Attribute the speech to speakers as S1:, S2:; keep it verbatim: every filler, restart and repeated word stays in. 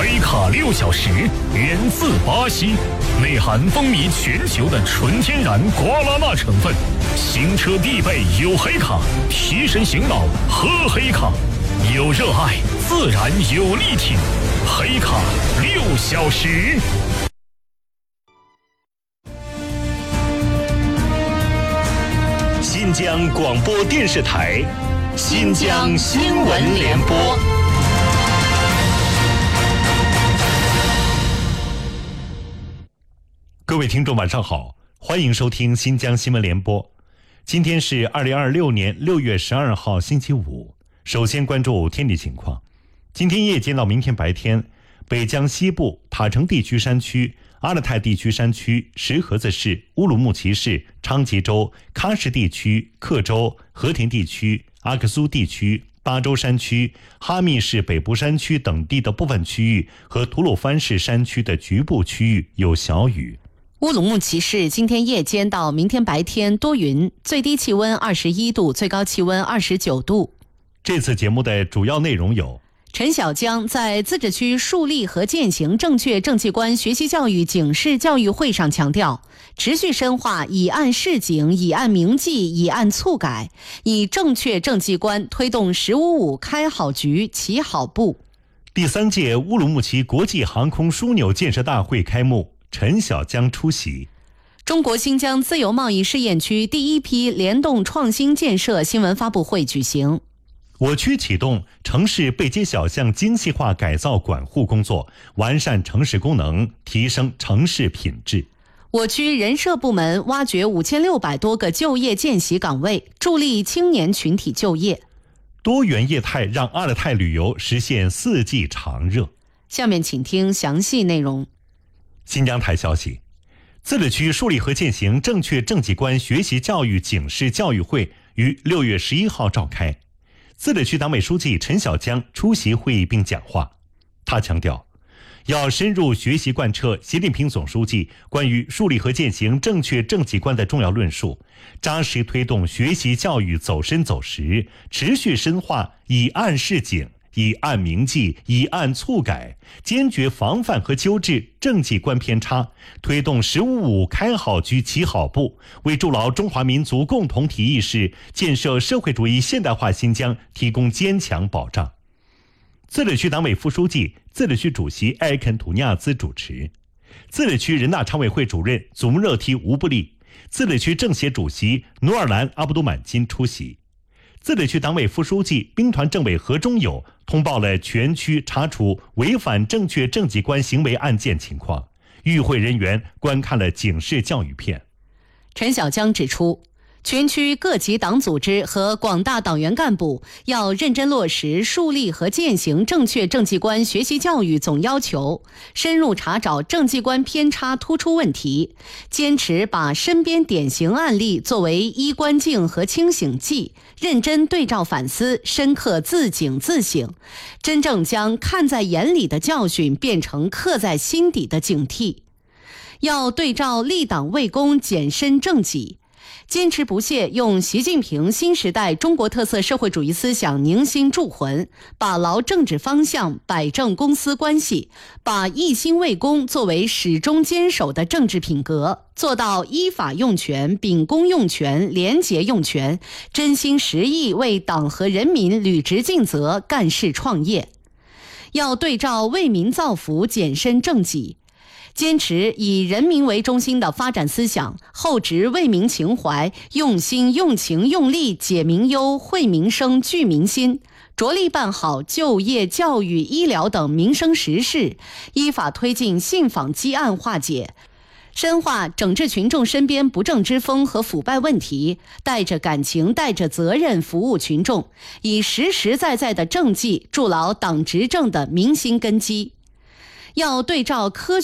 S1: 黑卡六小时，源自巴西，内含风靡全球的纯天然瓜拉纳成分。行车必备有黑卡，提神醒脑喝黑卡，有热爱自然有力挺。黑卡六小时。新疆广播电视台，新疆新闻联播。各位听众晚上好，欢迎收听新疆新闻联播。今天是二零二六年六月十二号星期五。首先关注天气情况。今天夜间到明天白天，北疆西部塔城地区山区、阿勒泰地区山区、石河子市、乌鲁木齐市、昌吉州、喀什地区、克州、和田地区、阿克苏地区、巴州山区、哈密市北部山区等地的部分区域和吐鲁番市山区的局部区域有小雨。
S2: 乌鲁木齐市今天夜间到明天白天多云，最低气温二十一度，最高气温二十九度。
S1: 这次节目的主要内容有：
S2: 陈小江在自治区树立和践行正确政绩观学习教育警示教育会上强调，持续深化以案示警、以案明记、以案促改，以正确政绩观推动十五五开好局、起好步。
S1: 第三届乌鲁木齐国际航空枢纽建设大会开幕，陈小江出席。
S2: 中国新疆自由贸易试验区第一批联动创新建设新闻发布会举行。
S1: 我区启动城市背街小巷精细化改造管护工作，完善城市功能，提升城市品质。
S2: 我区人社部门挖掘五千六百多个就业见习岗位，助力青年群体就业。
S1: 多元业态让阿勒泰旅游实现四季常热。
S2: 下面请听详细内容。
S1: 新疆台消息，自治区树立和践行正确政绩观学习教育警示教育会于六月十一号召开。自治区党委书记陈小江出席会议并讲话。他强调，要深入学习贯彻习近平总书记关于树立和践行正确政绩观的重要论述，扎实推动学习教育走深走实，持续深化以案示警、以案明记、以案促改，坚决防范和纠治政绩观偏差，推动十五五开好局、起好步，为筑牢中华民族共同体意识、建设社会主义现代化新疆提供坚强保障。自治区党委副书记、自治区主席艾肯图尼亚兹主持，自治区人大常委会主任祖木热提吴布利、自治区政协主席努尔兰阿布都满金出席。自治区党委副书记、兵团政委何忠友通报了全区查处违反正确政绩观行为案件情况，与会人员观看了警示教育片。
S2: 陈小江指出，全区各级党组织和广大党员干部要认真落实树立和践行正确政绩观学习教育总要求，深入查找政绩观偏差突出问题，坚持把身边典型案例作为衣冠镜和清醒剂，认真对照反思，深刻自警自省，真正将看在眼里的教训变成刻在心底的警惕。要对照立党为公，检身正己，坚持不懈用习近平新时代中国特色社会主义思想凝心铸魂，把牢政治方向，摆正公私关系，把一心为公作为始终坚守的政治品格，做到依法用权、秉公用权、廉洁用权，真心实意为党和人民履职尽责、干事创业。要对照为民造福、检身正己，坚持以人民为中心的发展思想，厚植为民情怀，用心用情用力解民忧、惠民生、聚民心，着力办好就业、教育、医疗等民生实事，依法推进信访积案化解，深化整治群众身边不正之风和腐败问题，带着感情、带着责任服务群众，以实实在在的政绩筑牢党执政的民心根基。要对照科